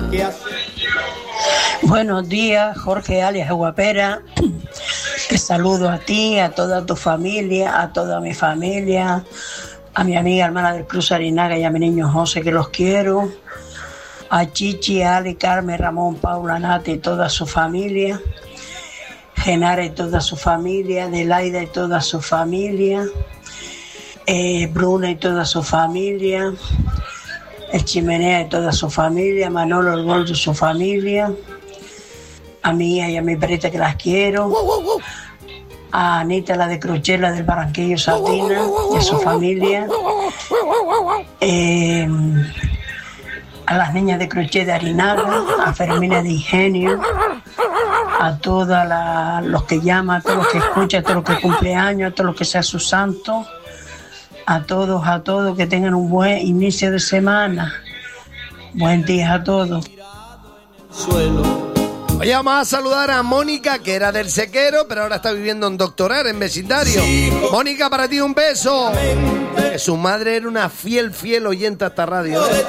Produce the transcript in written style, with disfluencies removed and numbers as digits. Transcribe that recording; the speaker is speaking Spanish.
Gracias. Buenos días, Jorge alias Guapera. Te saludo a ti, a toda tu familia, a toda mi familia, a mi amiga hermana del Cruz Arinaga y a mi niño José, que los quiero, a Chichi, Ali, Carmen, Ramón, Paula, Nati y toda su familia, Genara y toda su familia, Delaida y toda su familia, Bruna y toda su familia, el Chimenea y toda su familia, Manolo el Gordo y su familia, a mi hija y a mi perrita que las quiero, a Anita la de Crochela del Barranquillo Sardina y a su familia, a las niñas de Crochet de Arinaga, a Fermina de Ingenio, a todos los que llaman, a todos los que escuchan, a todos los que cumpleaños, a todos los que sean sus santos, a todos que tengan un buen inicio de semana. Buen día a todos. Oye, vamos a saludar a Mónica, que era del Sequero, pero ahora está viviendo en Doctorar, en vecindario. Mónica, para ti un beso. Que su madre era una fiel oyente a esta radio.